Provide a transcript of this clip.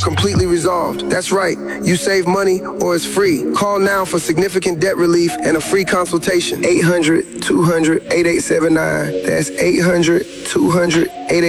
completely resolved. That's right. You save money or it's free. Call now for significant debt relief and a free consultation. 800-200-8879. That's 800-200-8879.